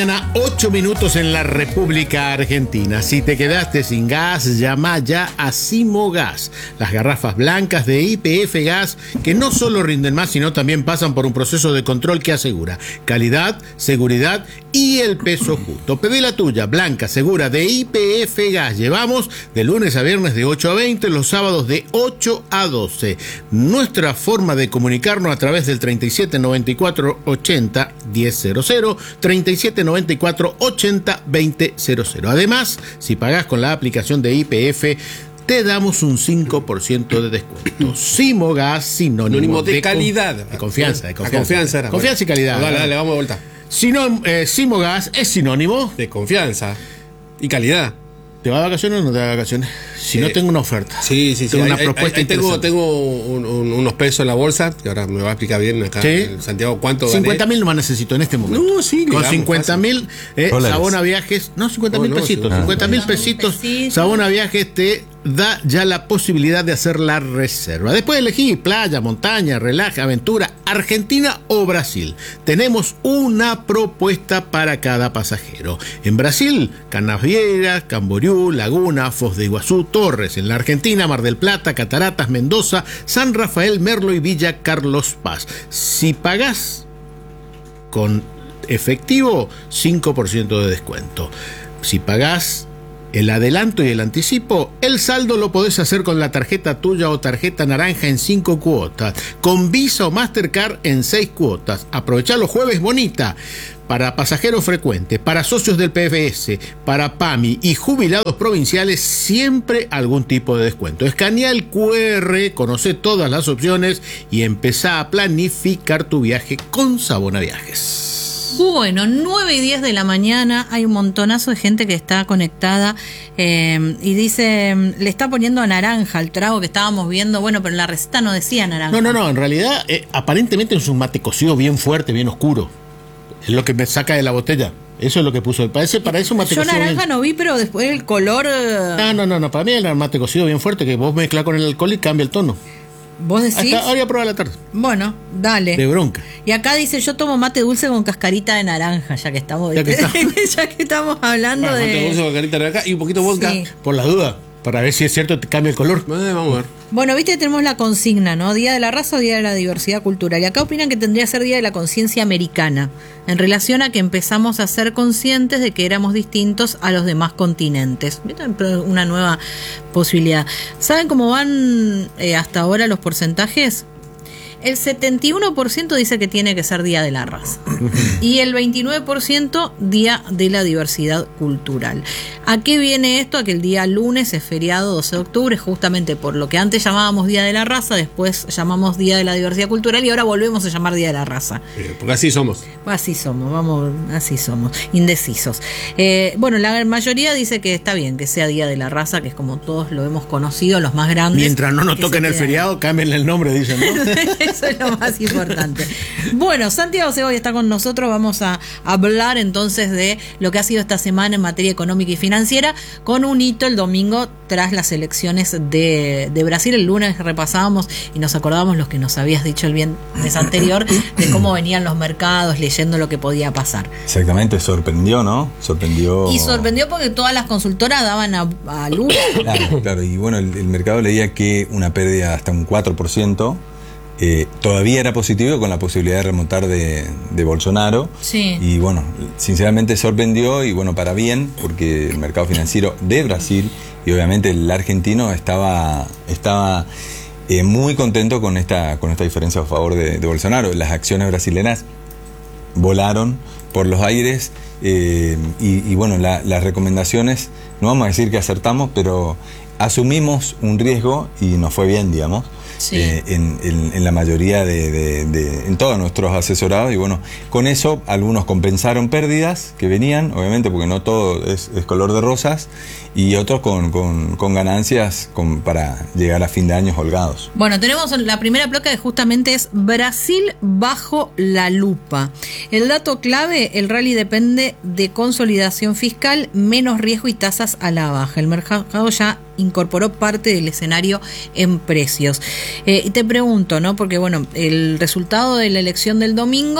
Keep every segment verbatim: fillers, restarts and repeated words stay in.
mañana, ocho minutos en la República Argentina. Si te quedaste sin gas, llama ya a Simogas. Las garrafas blancas de Y P F Gas, que no solo rinden más, sino también pasan por un proceso de control que asegura calidad, seguridad y el peso justo. Pedí la tuya, blanca, segura, de Y P F Gas. Llevamos de lunes a viernes de ocho a veinte, los sábados de ocho a doce. Nuestra forma de comunicarnos a través del treinta y siete noventa y cuatro ochenta diez cero cero, treinta y siete noventa y cuatro ochenta veinte cero cero. Además, si pagás con la aplicación de Y P F, te damos un cinco por ciento de descuento. Simogas, sinónimo, sinónimo de, de calidad. De confianza, de confianza. Confianza, era, confianza y calidad. Dale, dale, vamos de vuelta. Sino, eh, Simogas es sinónimo de confianza y calidad. ¿Te vas de vacaciones o no te vas de vacaciones? Si eh, no, tengo una oferta. Sí, sí, sí. Tengo hay, una propuesta hay, tengo, tengo un, un, unos pesos en la bolsa, que ahora me va a explicar bien acá ¿sí? en Santiago cuánto gané. cincuenta mil no más necesito en este momento. No, sí. Con cincuenta mil, eh, Sabona Viajes, no, cincuenta mil oh, no, pesitos, ah, cincuenta mil pesitos, pesitos. Sabona Viajes te da ya la posibilidad de hacer la reserva. Después elegí playa, montaña, relaje, aventura, Argentina o Brasil. Tenemos una propuesta para cada pasajero. En Brasil, Canasvieiras, Camboriú, Laguna, Foz de Iguazú, Torres. En la Argentina, Mar del Plata, Cataratas, Mendoza, San Rafael, Merlo y Villa Carlos Paz. Si pagás con efectivo, cinco por ciento de descuento. Si pagás el adelanto y el anticipo, el saldo lo podés hacer con la tarjeta tuya o tarjeta naranja en cinco cuotas, con Visa o Mastercard en seis cuotas. Aprovechá los jueves bonita. Para pasajeros frecuentes, para socios del P F S, para P A M I y jubilados provinciales, siempre algún tipo de descuento. Escanea el Q R, conoce todas las opciones y empezá a planificar tu viaje con Sabona Viajes. Bueno, nueve y diez de la mañana, hay un montonazo de gente que está conectada eh, y dice, le está poniendo naranja al trago que estábamos viendo, bueno, pero en la receta no decía naranja. No, no, no, en realidad eh, aparentemente es un mate cocido bien fuerte, bien oscuro. Es lo que me saca de la botella. Eso es lo que puso. Parece, para eso mate Yo cocido. Yo naranja bien... no vi, pero después el color. No, no, no, no. Para mí el mate cocido bien fuerte, que vos mezclás con el alcohol y cambia el tono. ¿Vos decís? Hasta ahora prueba la tarde. Bueno, dale. De bronca. Y acá dice, yo tomo mate dulce con cascarita de naranja, ya que estamos, ya que, está... ya que estamos hablando bueno, de... Mate dulce con cascarita de naranja y un poquito vodka. Sí. Por la duda, para ver si es cierto que cambia el color. Eh, vamos a ver. Bueno, viste, tenemos la consigna, ¿no? Día de la raza o Día de la diversidad cultural. Y acá opinan que tendría que ser Día de la conciencia americana, en relación a que empezamos a ser conscientes de que éramos distintos a los demás continentes. Una nueva posibilidad. ¿Saben cómo van eh, hasta ahora los porcentajes? El setenta y uno por ciento dice que tiene que ser Día de la Raza y el veintinueve por ciento Día de la Diversidad Cultural. ¿A qué viene esto? A que el día lunes es feriado doce de octubre, justamente por lo que antes llamábamos Día de la Raza, después llamamos Día de la Diversidad Cultural y ahora volvemos a llamar Día de la Raza. Eh, porque así somos. Así somos, vamos, así somos, indecisos. Eh, bueno, la mayoría dice que está bien que sea Día de la Raza, que es como todos lo hemos conocido, los más grandes. Mientras no nos toquen el feriado, cámbienle el nombre, dicen, ¿no? Eso es lo más importante. Bueno, Santiago Segovia está con nosotros. Vamos a hablar entonces de lo que ha sido esta semana en materia económica y financiera, con un hito el domingo tras las elecciones de, de Brasil. El lunes repasábamos y nos acordábamos lo que nos habías dicho el viernes anterior, de cómo venían los mercados, leyendo lo que podía pasar. Exactamente, sorprendió, ¿no? Sorprendió. Y sorprendió porque todas las consultoras daban a, a luz. Claro, claro. Y bueno, el, el mercado leía que una pérdida hasta un cuatro por ciento. Eh, todavía era positivo con la posibilidad de remontar de, de Bolsonaro. Sí. Y bueno, sinceramente sorprendió y bueno, para bien, porque el mercado financiero de Brasil y obviamente el argentino estaba, estaba eh, muy contento con esta, con esta diferencia a favor de, de Bolsonaro. Las acciones brasileñas volaron por los aires eh, y, y bueno, la, las recomendaciones, no vamos a decir que acertamos, pero asumimos un riesgo y nos fue bien, digamos. Sí. Eh, en, en, en la mayoría de, de, de en todos nuestros asesorados y bueno, con eso algunos compensaron pérdidas que venían, obviamente porque no todo es, es color de rosas, y otros con, con, con ganancias con, para llegar a fin de año holgados. Bueno, tenemos la primera placa que justamente es Brasil bajo la lupa. El dato clave, el rally depende de consolidación fiscal, menos riesgo y tasas a la baja. El mercado ya incorporó parte del escenario en precios. Eh, y te pregunto, ¿no? Porque bueno, el resultado de la elección del domingo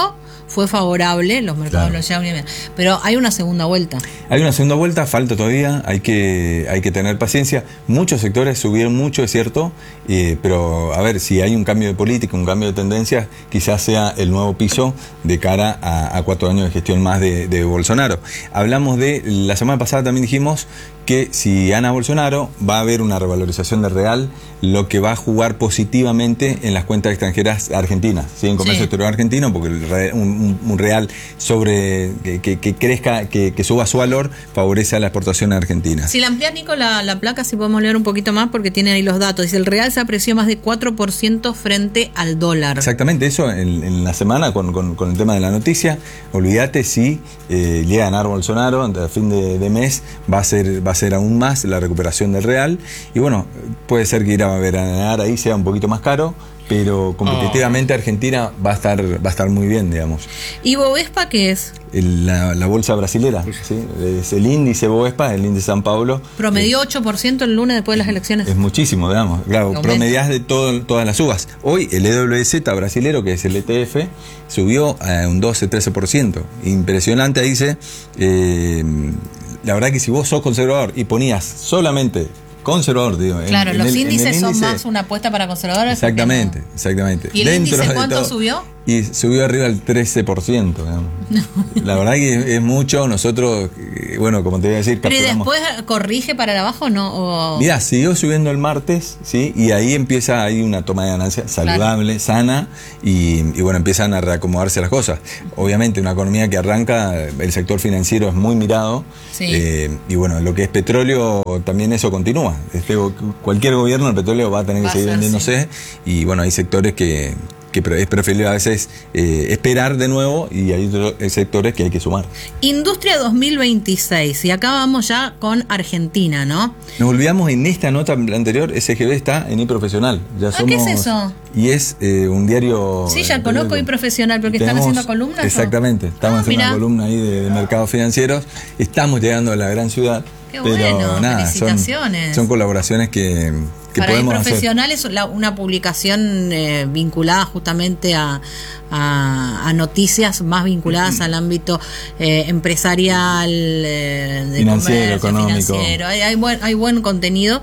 fue favorable, los mercados claro. lo llevan bien. Pero hay una segunda vuelta. Hay una segunda vuelta, falta todavía, hay que, hay que tener paciencia. Muchos sectores subieron mucho, es cierto, eh, pero a ver, si hay un cambio de política, un cambio de tendencias, quizás sea el nuevo piso de cara a, a cuatro años de gestión más de, de Bolsonaro. Hablamos de, la semana pasada también dijimos que si gana Bolsonaro va a haber una revalorización del real, lo que va a jugar positivamente en las cuentas extranjeras argentinas, ¿sí? En comercio sí. exterior argentino, porque el re, un, un real sobre que, que, que crezca, que, que suba su valor, favorece a la exportación argentina. Si la amplias, Nico, la, la placa, si podemos leer un poquito más, porque tiene ahí los datos. Dice, el real se apreció más de cuatro por ciento frente al dólar. Exactamente, eso en, en la semana con, con, con el tema de la noticia. Olvídate, si eh, llega a ganar Bolsonaro, a fin de, de mes va a ser va a ser aún más la recuperación del real, y bueno, puede ser que ir a ganar ahí sea un poquito más caro, pero competitivamente oh. Argentina va a estar va a estar muy bien, digamos. ¿Y Bovespa qué es? El, la, la bolsa brasilera, ¿sí? Es el índice Bovespa, el índice San Pablo. Promedió ocho por ciento el lunes después de las elecciones. Es muchísimo, digamos. Claro, promediás de todo, todas las subas. Hoy el E W Z brasilero, que es el E T F, subió a un doce, trece por ciento. Impresionante, dice. Eh, la verdad que si vos sos conservador y ponías solamente conservador, digo. Claro, en, los en el, índices índice, son más una apuesta para conservadores. Exactamente, no. exactamente. ¿Y el Dentro índice cuánto todo, subió? Y subió arriba del trece por ciento. No. La verdad que es mucho. Nosotros, bueno, como te voy a decir, pero ¿y después corrige para el abajo no? O... Mirá, siguió subiendo el martes, ¿sí? Y ahí empieza ahí una toma de ganancia saludable, claro. sana, y, y bueno, empiezan a reacomodarse las cosas. Obviamente, una economía que arranca, el sector financiero es muy mirado, sí. eh, y bueno, lo que es petróleo, también eso continúa. Este, cualquier gobierno, el petróleo va a tener que va seguir vendiéndose, sí. y bueno, hay sectores que... que es preferible a veces eh, esperar de nuevo, y hay otros sectores que hay que sumar. Industria dos mil veintiséis, y acá vamos ya con Argentina, ¿no? Nos olvidamos en esta nota anterior, S G B está en iProfesional. Ya somos, ¿qué es eso? Y es eh, un diario... Sí, ya conozco iProfesional, porque tenemos, están haciendo columnas. Exactamente, ¿no? estamos ah, haciendo mirá. una columna ahí de, de mercados financieros, estamos llegando a la gran ciudad. Qué pero bueno, nada, felicitaciones. Son, son colaboraciones que... que Para podemos profesionales, hacer. La, una publicación eh, vinculada justamente a, a, a noticias más vinculadas al ámbito eh, empresarial, eh, de financiero, comercio, económico. Financiero. Hay, hay, buen, hay buen contenido.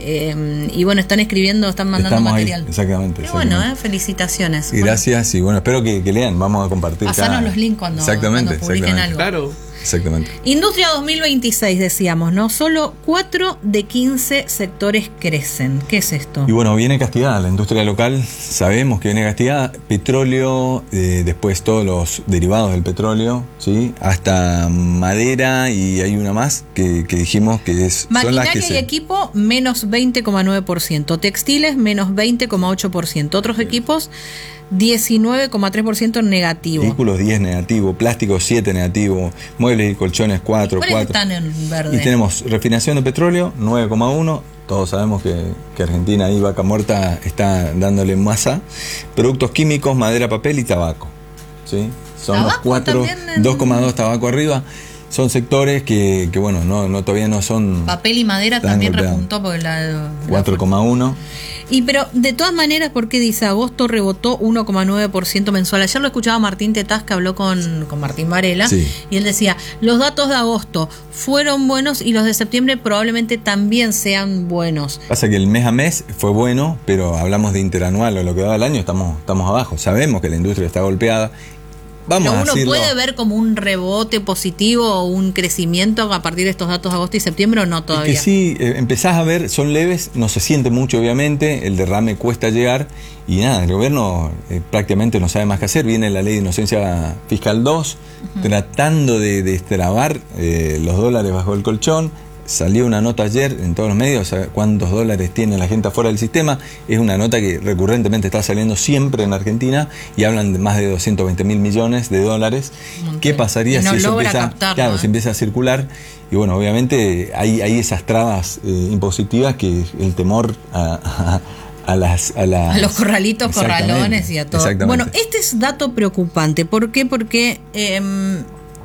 Eh, y bueno, están escribiendo, están mandando Estamos material. Ahí, exactamente. Y exactamente. bueno, eh, felicitaciones. Y gracias, bueno. y bueno, espero que, que lean, vamos a compartir. Pasanos cada... los links cuando, exactamente, cuando publiquen exactamente. algo. Claro. Exactamente. Industria dos mil veintiséis, decíamos, ¿no? Solo cuatro de quince sectores crecen. ¿Qué es esto? Y bueno, viene castigada la industria local, sabemos que viene castigada. Petróleo, eh, después todos los derivados del petróleo, ¿sí? Hasta madera, y hay una más que, que dijimos que es... Maquinaria son las que y se... equipo, menos veinte coma nueve por ciento. Textiles, menos veinte coma ocho por ciento. Otros sí. equipos... diecinueve coma tres por ciento negativo. Vehículos diez negativo, plástico siete negativo, muebles y colchones cuatro, ¿Cuáles cuatro. están en verde? Y tenemos refinación de petróleo nueve coma uno. Todos sabemos que, que Argentina ahí, vaca muerta, está dándole masa. Productos químicos, madera, papel y tabaco. ¿Sí? Son los cuatro, en... dos coma dos tabaco arriba. Son sectores que, que bueno, no, no todavía no son... Papel y madera también golpeados. Repuntó porque la... cuatro coma uno. Y pero de todas maneras, ¿por qué dice agosto rebotó uno coma nueve por ciento mensual? Ayer lo escuchaba Martín Tetaz, que habló con, con Martín Varela, sí. y él decía, los datos de agosto fueron buenos y los de septiembre probablemente también sean buenos. Pasa que el mes a mes fue bueno, pero hablamos de interanual o lo que va del año, estamos, estamos abajo. Sabemos que la industria está golpeada. Vamos Pero uno a decirlo. puede ver como un rebote positivo o un crecimiento a partir de estos datos de agosto y septiembre, o no todavía. Es que sí, eh, empezás a ver, son leves, no se siente mucho obviamente, el derrame cuesta llegar, y nada, el gobierno eh, prácticamente no sabe más qué hacer. Viene la ley de inocencia fiscal dos, uh-huh. tratando de destrabar eh, los dólares bajo el colchón. Salió una nota ayer en todos los medios, cuántos dólares tiene la gente afuera del sistema. Es una nota que recurrentemente está saliendo siempre en Argentina, y hablan de más de doscientos veinte mil millones de dólares. ¿Qué pasaría no si eso empieza, captarlo, claro, ¿eh? si empieza a circular? Y bueno, obviamente hay, hay esas trabas eh, impositivas, que el temor a... a A, las, a, las... a los corralitos, corralones y a todo. Bueno, este es dato preocupante. ¿Por qué? Porque eh,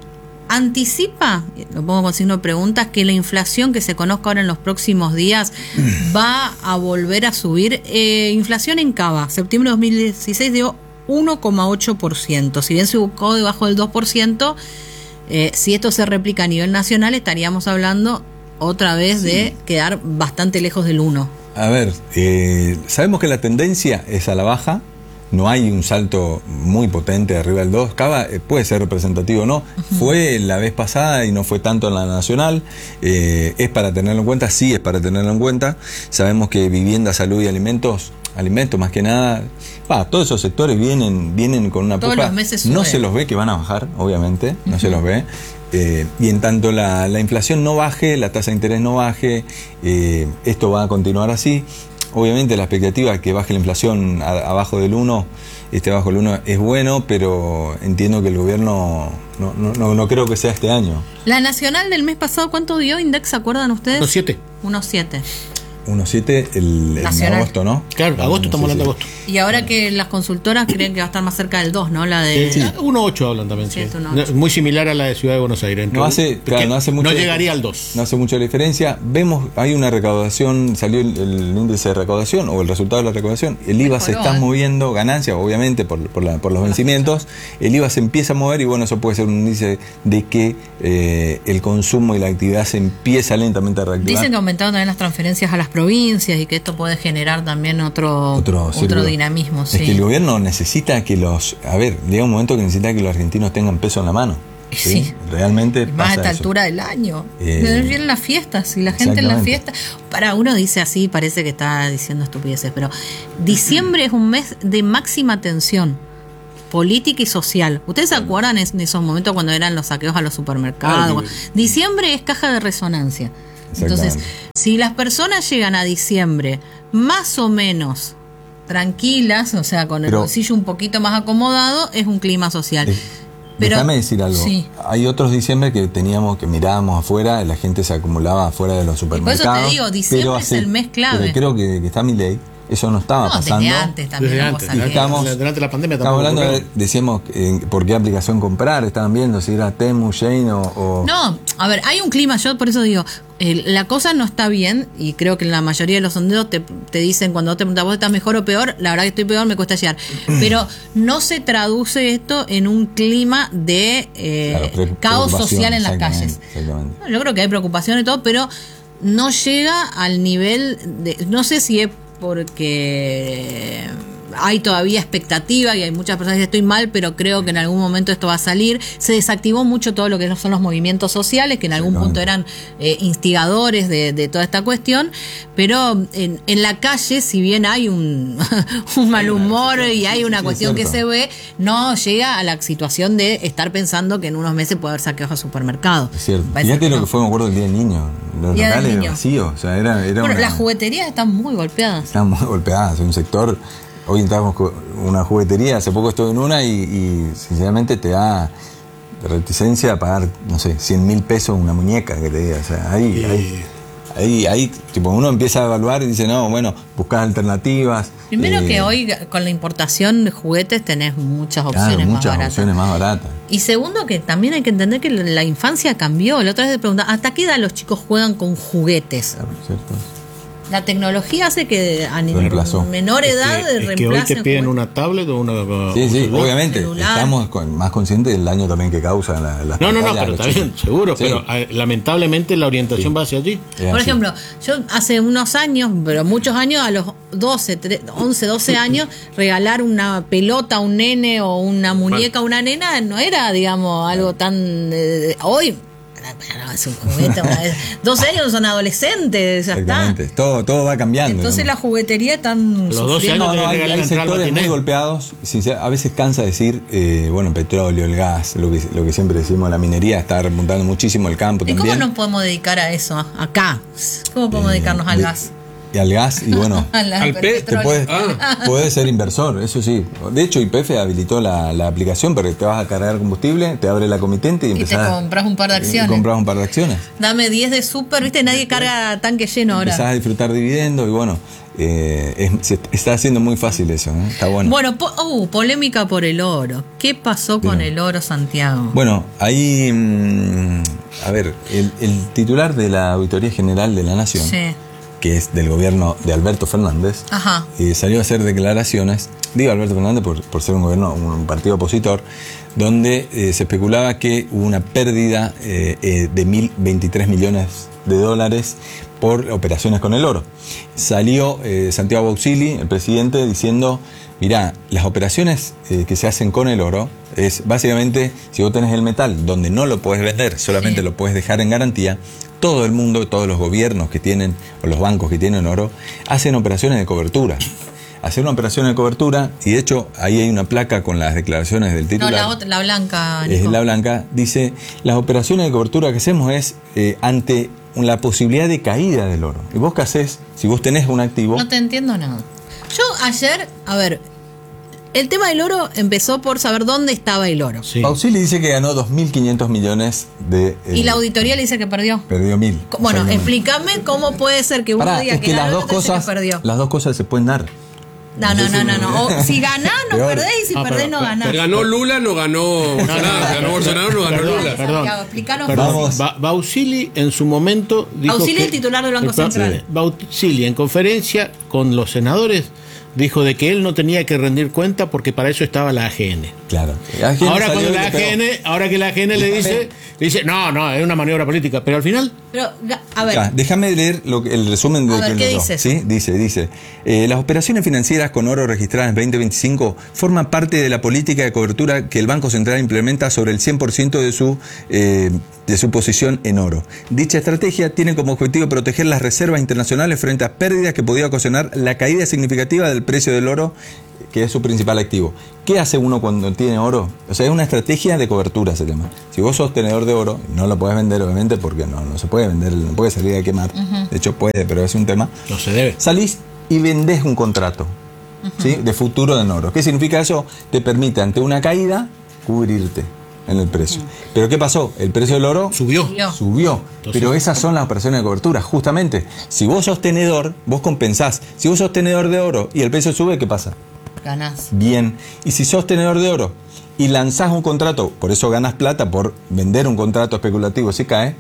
anticipa, lo pongo con signo de preguntas, que la inflación que se conozca ahora en los próximos días va a volver a subir. Eh, inflación en Cava, septiembre de dos mil dieciséis dio uno coma ocho por ciento. Si bien se ubicó debajo del dos por ciento, eh, si esto se replica a nivel nacional, estaríamos hablando otra vez de sí. quedar bastante lejos del uno. A ver, eh, sabemos que la tendencia es a la baja. No hay un salto muy potente arriba del dos. Cava eh, puede ser representativo o no. Uh-huh. Fue la vez pasada y no fue tanto en la nacional. Eh, ¿Es para tenerlo en cuenta? Sí, es para tenerlo en cuenta. Sabemos que vivienda, salud y alimentos, alimentos más que nada, bah, todos esos sectores vienen, vienen con una puja. Todos los meses sube. No se los ve que van a bajar, obviamente, no uh-huh. se los ve. Eh, y en tanto la, la inflación no baje, la tasa de interés no baje, eh, esto va a continuar así. Obviamente la expectativa de que baje la inflación a, abajo del uno, este abajo del uno es bueno, pero entiendo que el gobierno no, no, no, no creo que sea este año. La nacional del mes pasado, ¿cuánto dio Index? ¿Se acuerdan ustedes? uno coma siete. uno coma siete. uno coma siete el, en agosto, ¿no? Claro, agosto, estamos hablando de agosto. Y ahora que las consultoras creen que va a estar más cerca del dos, ¿no? La de sí, uno coma ocho hablan también. Sí, sí. Muy similar a la de Ciudad de Buenos Aires. No hace, claro, no hace mucho. No llegaría al dos. No hace mucha diferencia. Vemos, hay una recaudación, salió el, el índice de recaudación o el resultado de la recaudación. El I V A se está moviendo, ganancia, obviamente, por, por, la, por los vencimientos. El I V A se empieza a mover y bueno, eso puede ser un índice de que eh, el consumo y la actividad se empieza lentamente a reactivar. Dicen que aumentaron también las transferencias a las provincias y que esto puede generar también otro, otro, otro dinamismo. Es sí. que el gobierno necesita que los... A ver, llega un momento que necesita que los argentinos tengan peso en la mano. Sí, sí. Realmente más pasa a esta eso. Altura del año. Eh, vienen las fiestas y la gente en las fiestas. Para uno dice así, parece que está diciendo estupideces, pero diciembre es un mes de máxima tensión política y social. ¿Ustedes se acuerdan en esos momentos cuando eran los saqueos a los supermercados? Ah, diciembre es caja de resonancia. Entonces, si las personas llegan a diciembre más o menos tranquilas, o sea, con el pero, bolsillo un poquito más acomodado, es un clima social. Eh, pero, déjame decir algo. Sí. Hay otros diciembre que teníamos, que mirábamos afuera, la gente se acumulaba afuera de los supermercados. Y por eso te digo, diciembre es el mes clave. Pero creo que, que está mi ley. Eso no estaba no, pasando. Desde antes también. Desde antes. Estamos, durante la pandemia estamos hablando, de, decíamos eh, por qué aplicación comprar, estaban viendo si era Temu, Shein o, o... No, a ver, hay un clima, yo por eso digo, eh, la cosa no está bien y creo que en la mayoría de los sondeos te, te dicen cuando te preguntas vos estás mejor o peor, la verdad que estoy peor, me cuesta llegar. Pero no se traduce esto en un clima de eh, claro, caos social en las calles. Yo creo que hay preocupación y todo, pero no llega al nivel de, no sé si es porque hay todavía expectativa y hay muchas personas que dicen estoy mal, pero creo que en algún momento esto va a salir. Se desactivó mucho todo lo que son los movimientos sociales, que en algún punto eran eh, instigadores de, de toda esta cuestión, pero en, en la calle, si bien hay un, un mal humor y hay una cuestión que se ve, no llega a la situación de estar pensando que en unos meses puede haber saqueos a supermercados. Es cierto. Fíjate lo que fue, me acuerdo, el Día del Niño. Los Día locales del niño. vacíos. O sea, era, era bueno, una... las jugueterías están muy golpeadas. Están muy golpeadas. Un sector... Hoy entramos con una juguetería, hace poco estuve en una y, y sinceramente te da reticencia a pagar, no sé, cien mil pesos una muñeca que te diga. O sea, ahí, y... ahí, ahí, ahí, tipo, uno empieza a evaluar y dice, no, bueno, buscar alternativas. Primero eh, que hoy con la importación de juguetes tenés muchas opciones claro, muchas más baratas. opciones más baratas. Y segundo que también hay que entender que la infancia cambió. La otra vez te preguntaba, ¿hasta qué edad los chicos juegan con juguetes? Claro, cierto. La tecnología hace que a nivel menor edad es que, es que hoy te piden una tablet o una... Sí, sí, celular. Obviamente. Celular. Estamos con, más conscientes del daño también que causa la, la No, no, no, pero está bien, seguro, sí. Pero eh, lamentablemente la orientación sí. va hacia allí. Es Por así. ejemplo, yo hace unos años, pero muchos años, a los doce, once, doce años, regalar una pelota a un nene o una muñeca a una nena no era, digamos, algo tan... Eh, hoy... No, es un juguete. doce años son adolescentes, ya Exactamente. Está. Todo, todo va cambiando. Entonces ¿no? La juguetería están los doce años no, no, hay, hay sectores muy golpeados. A veces cansa decir, eh, bueno, el petróleo, el gas, lo que, lo que siempre decimos, la minería está repuntando muchísimo el campo. ¿Y también. cómo nos podemos dedicar a eso acá? ¿Cómo podemos eh, dedicarnos al de, gas? Y al gas, y bueno, al, al te puedes, ah. puedes ser inversor, eso sí. De hecho, Y P F habilitó la, la aplicación porque te vas a cargar combustible, te abre la comitente y, y empezás, te compras un par de acciones. compras un par de acciones. Dame diez de súper, viste, nadie carga tanque lleno ahora. Empezás a disfrutar dividendos y bueno, eh, es, se está haciendo muy fácil eso, ¿eh? Está bueno. Bueno, po, uh, polémica por el oro. ¿Qué pasó con Bien. el oro, Santiago? Bueno, ahí, mmm, a ver, el, el titular de la Auditoría General de la Nación, sí. que es del gobierno de Alberto Fernández, eh, salió a hacer declaraciones, digo Alberto Fernández por, por ser un gobierno, un partido opositor, donde eh, se especulaba que hubo una pérdida eh, eh, de mil veintitrés millones de dólares por operaciones con el oro. Salió eh, Santiago Bauxili, el presidente, diciendo, mirá, las operaciones eh, que se hacen con el oro es básicamente, si vos tenés el metal donde no lo podés vender, solamente sí. lo podés dejar en garantía, todo el mundo, todos los gobiernos que tienen, o los bancos que tienen oro, hacen operaciones de cobertura. Hacer una operación de cobertura, y de hecho ahí hay una placa con las declaraciones del titular. No, la, otra, la blanca, Nico. Es la blanca, dice, las operaciones de cobertura que hacemos es eh, ante la posibilidad de caída del oro. ¿Y vos qué haces? Si vos tenés un activo... No te entiendo nada. Yo ayer, a ver, el tema del oro empezó por saber dónde estaba el oro. Sí. Bauxili dice que ganó dos mil quinientos millones de... Eh, y la auditoría le dice que perdió. Perdió mil. Bueno, o sea, explícame cómo puede ser que uno Pará, diga es que, que ganó las dos y otro dice cosas, que perdió. Las dos cosas se pueden dar. No, no, no, no, no. O, si ganás, no Peor. perdés, y si ah, perdés, pero, no ganás. Pero ganó Lula, no ganó nada. Ganó Bolsonaro, no ganó perdón, Lula. Perdón, Explícanos. perdón. Ba Bauxili en su momento dijo Bauxili que... es titular del Banco Central. Bauxili en conferencia con los senadores dijo de que él no tenía que rendir cuenta porque para eso estaba la A G N. Claro. Ahora cuando la A G N, ahora que la A G N le dice, dice, no, no, es una maniobra política, pero al final... Pero, a ver. Ya, déjame leer lo que, el resumen de a ver, que ¿qué leyó, dice? ¿sí? Dice, dice, eh, las operaciones financieras con oro registradas en veinte veinticinco forman parte de la política de cobertura que el Banco Central implementa sobre el cien por ciento de su... Eh, de su posición en oro. Dicha estrategia tiene como objetivo proteger las reservas internacionales frente a pérdidas que podía ocasionar la caída significativa del precio del oro, que es su principal activo. ¿Qué hace uno cuando tiene oro? O sea, es una estrategia de cobertura, se llama. Si vos sos tenedor de oro, no lo podés vender, obviamente, porque no, no se puede vender, no puede salir a quemar. Uh-huh. De hecho, puede, pero es un tema. No se debe. Salís y vendés un contrato, uh-huh. ¿sí? de futuro en oro. ¿Qué significa eso? Te permite, ante una caída, cubrirte en el precio. ¿Pero qué pasó? El precio del oro subió. Subió. Entonces, pero esas son las operaciones de cobertura. Justamente, si vos sos tenedor, vos compensás. Si vos sos tenedor de oro y el precio sube, ¿qué pasa? Ganás. Bien. Y si sos tenedor de oro y lanzás un contrato, por eso ganás plata por vender un contrato especulativo, si cae,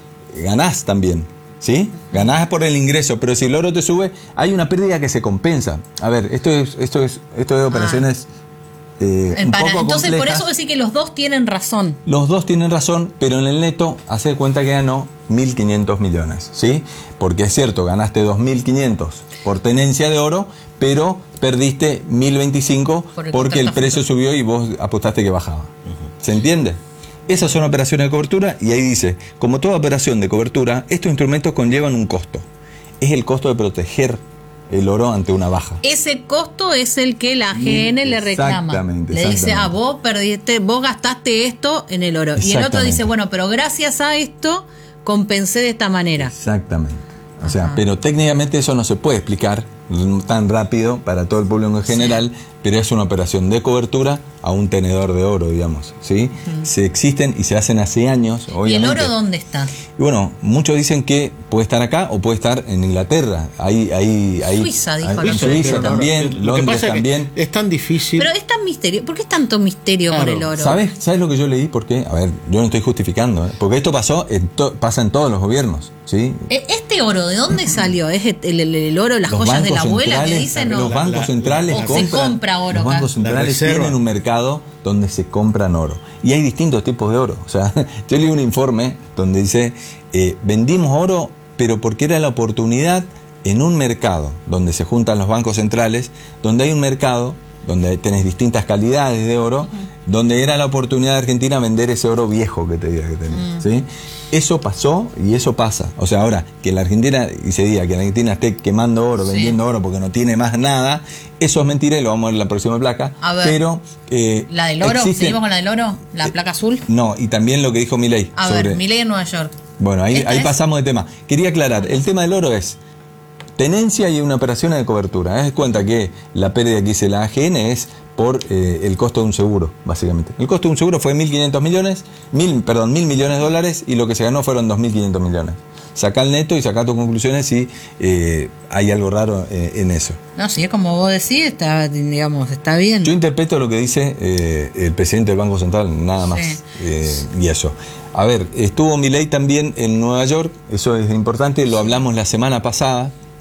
ganás también. ¿Sí? Ganás por el ingreso, pero si el oro te sube, hay una pérdida que se compensa. A ver, esto es, esto es, esto es operaciones... Ah. Eh, un Para, poco entonces complejas. Por eso decir que los dos tienen razón. Los dos tienen razón, pero en el neto hace de cuenta que ganó mil quinientos millones, ¿sí? Porque es cierto, ganaste dos mil quinientos por tenencia de oro, pero perdiste mil veinticinco por el porque el precio subió y vos apostaste que bajaba. Uh-huh. ¿Se entiende? Esas son operaciones de cobertura y ahí dice, como toda operación de cobertura, estos instrumentos conllevan un costo. Es el costo de proteger el oro ante una baja. Ese costo es el que la A G N le reclama. Exactamente. Le dice, ah, vos perdiste, vos gastaste esto en el oro. Y el otro dice, bueno, pero gracias a esto compensé de esta manera. Exactamente. O sea, Ajá. pero técnicamente eso no se puede explicar tan rápido para todo el público en general, sí. pero es una operación de cobertura a un tenedor de oro, digamos, ¿sí? Uh-huh. Se existen y se hacen hace años, obviamente. ¿Y el oro dónde está? Y bueno, muchos dicen que puede estar acá o puede estar en Inglaterra. Ahí, ahí, ahí. Suiza, dijo. Ahí, Suiza también, lo Londres que pasa también. Es, es tan difícil. Pero es tan misterio. ¿Por qué es tanto misterio claro. con el oro? ¿Sabes? ¿Sabes lo que yo leí? ¿Por qué? A ver, yo no estoy justificando, ¿eh? Porque esto pasó en to- pasa en todos los gobiernos, ¿sí? ¿Este oro de dónde salió? ¿Es el, el, el oro, las los joyas de la abuela que dicen? Los no? bancos la, centrales la, compran, se compra oro. Los bancos centrales tienen un mercado donde se compran oro. Y hay distintos tipos de oro. O sea, yo leí un informe donde dice, eh, vendimos oro, pero porque era la oportunidad en un mercado donde se juntan los bancos centrales, donde hay un mercado donde tenés distintas calidades de oro, uh-huh. donde era la oportunidad de Argentina vender ese oro viejo que te diga que tenés, uh-huh. ¿sí? Eso pasó y eso pasa. O sea, ahora que la Argentina, y se diga que la Argentina esté quemando oro, sí. vendiendo oro porque no tiene más nada, eso es mentira y lo vamos a ver en la próxima placa. A ver, pero eh, ¿la del oro? Existen, ¿seguimos con la del oro? ¿La placa azul? No, y también lo que dijo Milei. A sobre, ver, Milei en Nueva York. Bueno, ahí, ahí pasamos de tema. Quería aclarar, el tema del oro es tenencia y una operación de cobertura. Haz cuenta que la pérdida que hice la A G N es por eh, el costo de un seguro, básicamente. El costo de un seguro fue mil quinientos millones, mil, perdón, mil millones de dólares y lo que se ganó fueron dos mil quinientos millones. Sacá el neto y sacá tus conclusiones si eh, hay algo raro eh, en eso. No, si es como vos decís, está, digamos, está bien. Yo interpreto lo que dice eh, el presidente del Banco Central, nada más. Sí. Eh, y eso. A ver, estuvo Milei también en Nueva York, eso es importante, lo hablamos la semana pasada.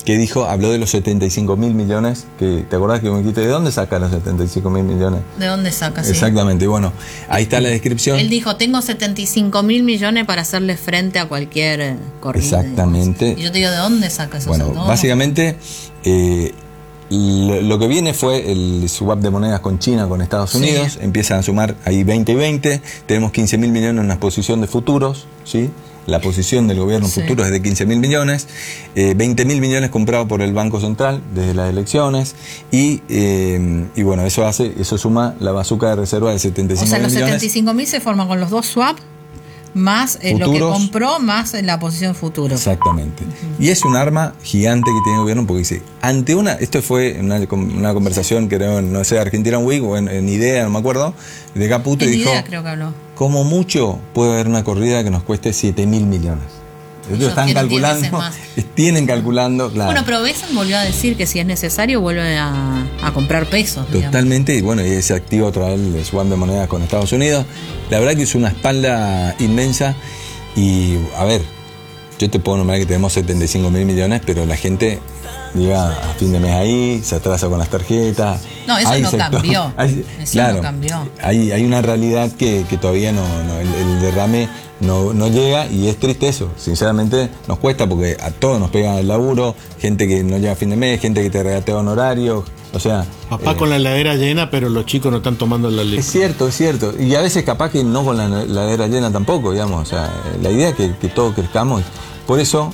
que dijo, habló de los setenta y cinco mil millones, que ¿te acordás que me dijiste de dónde sacan los setenta y cinco mil millones? ¿De dónde saca? Sí. Exactamente, bueno, ahí está la descripción. Él dijo, tengo setenta y cinco mil millones para hacerle frente a cualquier corrida. Exactamente. Y yo te digo, ¿de dónde saca eso? Bueno, no. básicamente, eh, lo, lo que viene fue el swap de monedas con China, con Estados Unidos, sí. Empiezan a sumar ahí veinte y veinte, tenemos quince mil millones en la exposición de futuros, ¿sí? La posición del gobierno en sí. Futuro es de quince mil millones, eh, veinte mil millones comprados por el Banco Central desde las elecciones y, eh, y bueno, eso hace, eso suma la bazuca de reserva de setenta y cinco mil millones. O sea, los setenta y cinco mil se forman con los dos swaps más eh, lo que compró más en la posición futuro. Exactamente. Uh-huh. Y es un arma gigante que tiene el gobierno porque dice, ante una, esto fue una, una conversación que no sé, Argentina Week o en, en Idea, no me acuerdo, de Caputo y dijo, Idea, creo que habló. Como mucho puede haber una corrida que nos cueste siete mil millones. Ellos están calculando, tienen calculando, claro. Bueno, pero Besen volvió a decir que si es necesario vuelve a, a comprar pesos. Totalmente, digamos. Y bueno, y se activa otra vez el swap de monedas con Estados Unidos. La verdad que es una espalda inmensa y, a ver, yo te puedo nombrar que tenemos setenta y cinco mil millones, pero la gente llega a fin de mes ahí, se atrasa con las tarjetas. No, eso no sector, cambió. Hay, eso claro, no cambió. Hay, hay una realidad que, que todavía no, no el, el derrame no, no llega y es triste eso. Sinceramente nos cuesta porque a todos nos pegan el laburo, gente que no llega a fin de mes, gente que te regatea honorarios. O sea, papá eh, con la heladera llena, pero los chicos no están tomando la leche. Es cierto, es cierto. Y a veces capaz que no con la heladera llena tampoco, digamos. O sea, la idea es que, que todos crezcamos. Por eso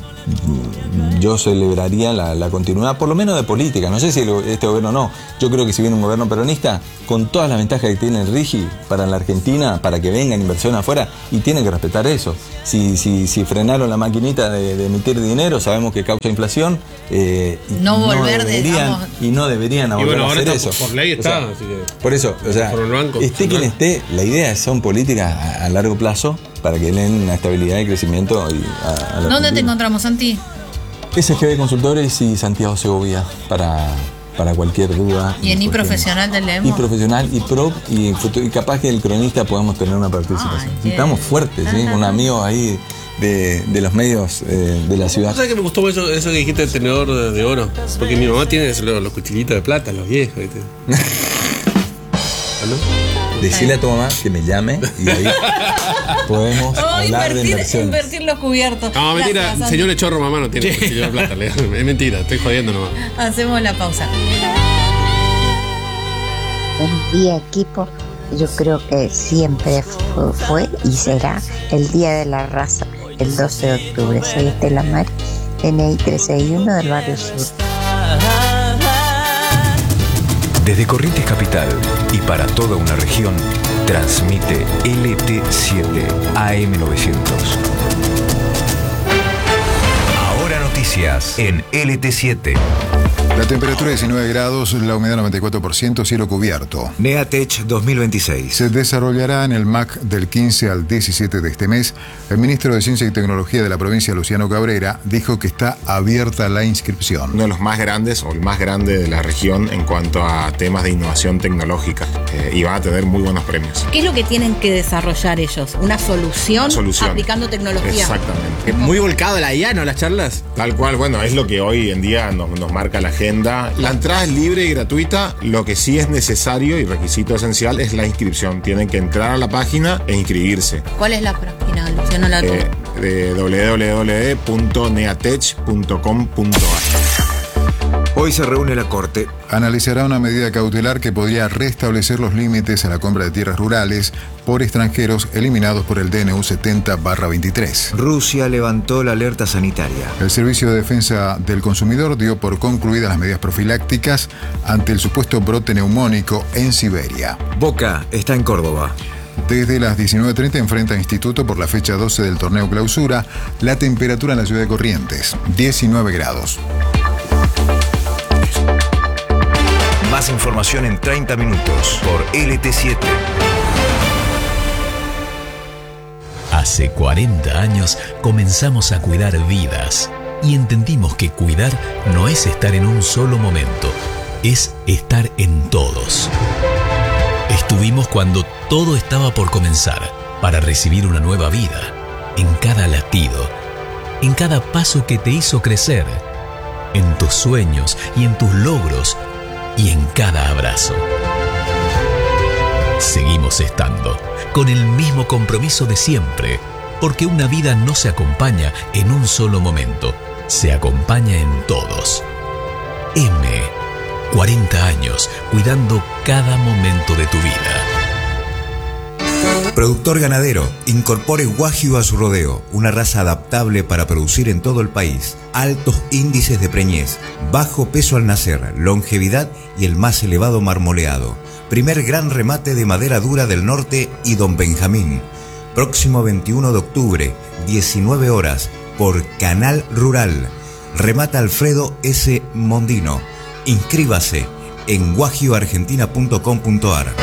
yo celebraría la, la continuidad, por lo menos de política. No sé si el, este gobierno no. Yo creo que si viene un gobierno peronista, con todas las ventajas que tiene el RIGI para la Argentina, para que vengan inversiones afuera, y tienen que respetar eso. Si, si, si frenaron la maquinita de, de emitir dinero, sabemos que causa inflación. Eh, no y volver no deberían, de, y no deberían y bueno, a ahora hacer está, eso. Por ley está. O sea, así que, por eso, o sea, por el banco, esté quien esté, la idea son políticas a, a largo plazo para que den una estabilidad y crecimiento. Y a, a la ¿Dónde Argentina. te encontramos, Santi? S G B Consultores y Santiago Segovia para, para cualquier duda. ¿Y en I Profesional te leemos? I Profesional, I Pro y, y capaz que el cronista podemos tener una participación. Ay, estamos fuertes, ¿sí? Con amigos ahí de, de los medios eh, de la ciudad. ¿Sabes que me gustó eso, eso que dijiste del tenedor de, de oro? Porque mi mamá tiene los, los cuchillitos de plata, los viejos. ¿Viste? ¿Aló? Decirle a tu mamá que me llame y ahí podemos oh, hablar invertir, de inversiones. Invertir los cubiertos. No, mentira, el señor Echorro mamá no tiene cuchillo de plata. Es mentira, estoy jodiendo nomás. Hacemos la pausa. El día equipo, yo creo que siempre fue, fue y será el Día de la Raza, el doce de octubre. Soy Estela Mari, N I trescientos sesenta y uno del Barrio Sur. Desde Corrientes Capital y para toda una región, transmite L T siete A M novecientos. Ahora noticias en L T siete. La temperatura diecinueve grados, la humedad noventa y cuatro por ciento, cielo cubierto. NEATECH dos mil veintiséis. Se desarrollará en el M A C del quince al diecisiete de este mes. El ministro de Ciencia y Tecnología de la provincia, Luciano Cabrera, dijo que está abierta la inscripción. Uno de los más grandes o el más grande de la región en cuanto a temas de innovación tecnológica eh, y va a tener muy buenos premios. ¿Qué es lo que tienen que desarrollar ellos? ¿Una solución, Una solución. aplicando tecnología? Exactamente. Muy volcado la I A, ¿no? Las charlas. Tal cual, bueno, es lo que hoy en día nos, nos marca la agenda. La entrada es libre y gratuita, lo que sí es necesario y requisito esencial es la inscripción. Tienen que entrar a la página e inscribirse. ¿Cuál es la página, Luciano? La eh, de doble u doble u doble u punto neatech punto com punto a r. Hoy se reúne la Corte. Analizará una medida cautelar que podría restablecer los límites a la compra de tierras rurales por extranjeros eliminados por el D N U setenta barra veintitrés. Rusia levantó la alerta sanitaria. El Servicio de Defensa del Consumidor dio por concluidas las medidas profilácticas ante el supuesto brote neumónico en Siberia. Boca está en Córdoba. Desde las diecinueve treinta enfrenta a Instituto por la fecha doce del torneo clausura. La temperatura en la ciudad de Corrientes, diecinueve grados. Más información en treinta minutos por L T siete. Hace cuarenta años comenzamos a cuidar vidas y entendimos que cuidar no es estar en un solo momento, es estar en todos. Estuvimos cuando todo estaba por comenzar para recibir una nueva vida, en cada latido, en cada paso que te hizo crecer. en tus sueños y en tus logros y en cada abrazo. Seguimos estando con el mismo compromiso de siempre, porque una vida no se acompaña en un solo momento, se acompaña en todos. M, cuarenta años cuidando cada momento de tu vida. Productor ganadero, incorpore Wagyu a su rodeo, una raza adaptable para producir en todo el país. Altos índices de preñez, bajo peso al nacer, longevidad y el más elevado marmoleado. Primer gran remate de madera dura del norte y Don Benjamín. Próximo veintiuno de octubre, diecinueve horas, por Canal Rural. Remata Alfredo S. Mondino. Inscríbase en wagyu argentina punto com punto ar.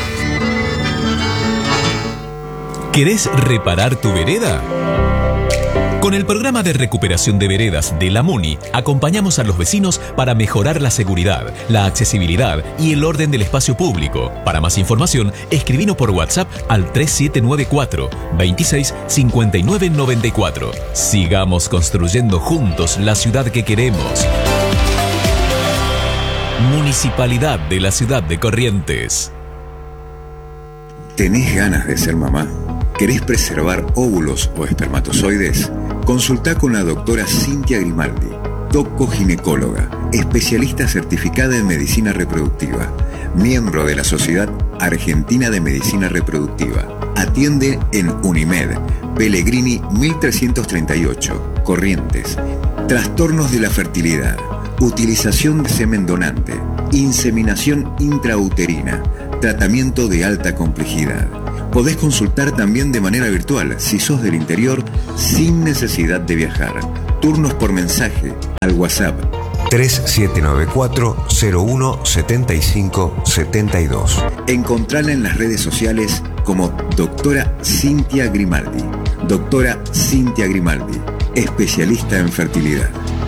¿Querés reparar tu vereda? Con el programa de recuperación de veredas de la MUNI, acompañamos a los vecinos para mejorar la seguridad, la accesibilidad y el orden del espacio público. Para más información, escribinos por WhatsApp al tres siete nueve cuatro, veintiséis, cincuenta y nueve noventa y cuatro. Sigamos construyendo juntos la ciudad que queremos. Municipalidad de la Ciudad de Corrientes. ¿Tenés ganas de ser mamá? ¿Querés preservar óvulos o espermatozoides? Consultá con la doctora Cintia Grimaldi, doco-ginecóloga, especialista certificada en medicina reproductiva, miembro de la Sociedad Argentina de Medicina Reproductiva. Atiende en Unimed, Pellegrini mil trescientos treinta y ocho, Corrientes. Trastornos de la fertilidad, utilización de semen donante, inseminación intrauterina, tratamiento de alta complejidad. Podés consultar también de manera virtual si sos del interior sin necesidad de viajar. Turnos por mensaje al WhatsApp tres siete nueve cuatro, cero uno, siete cinco, siete dos. Encontrala en las redes sociales como doctora Cintia Grimaldi. Doctora Cintia Grimaldi, especialista en fertilidad.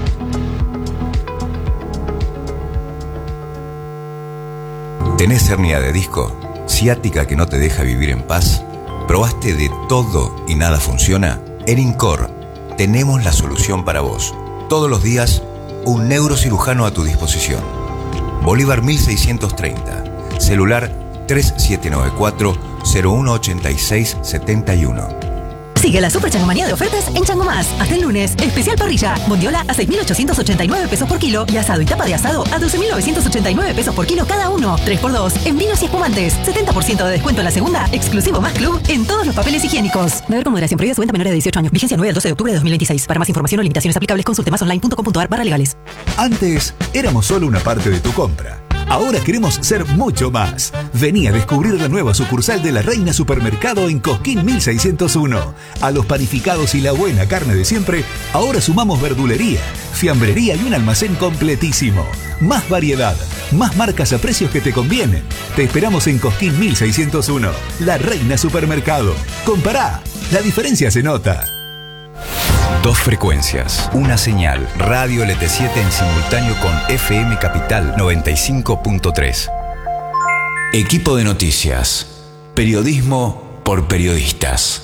¿Tenés hernia de disco? ¿Ciática que no te deja vivir en paz? ¿Probaste de todo y nada funciona? En INCOR tenemos la solución para vos. Todos los días, un neurocirujano a tu disposición. Bolívar mil seiscientos treinta. Celular tres siete nueve cuatro, cero uno ocho seis, siete uno. Sigue la super changomanía de ofertas en Chango Más. Hasta el lunes, especial parrilla. Bondiola a seis mil ochocientos ochenta y nueve pesos por kilo y asado y tapa de asado a doce mil novecientos ochenta y nueve pesos por kilo cada uno. tres por dos en vinos y espumantes. setenta por ciento de descuento en la segunda, exclusivo Más Club en todos los papeles higiénicos. Beber con moderación, prohibida su venta a menores de dieciocho años. Vigencia nueve al doce de octubre de dos mil veintiséis. Para más información o limitaciones aplicables, consulte más online punto com punto ar barra legales. Antes éramos solo una parte de tu compra. Ahora queremos ser mucho más. Vení a descubrir la nueva sucursal de La Reina Supermercado en Cosquín mil seiscientos uno. A los panificados y la buena carne de siempre, ahora sumamos verdulería, fiambrería y un almacén completísimo. Más variedad, más marcas a precios que te convienen. Te esperamos en Cosquín mil seiscientos uno. La Reina Supermercado. Compará, la diferencia se nota. Dos frecuencias, una señal, Radio L T siete en simultáneo con F M Capital noventa y cinco punto tres. Equipo de noticias, periodismo por periodistas.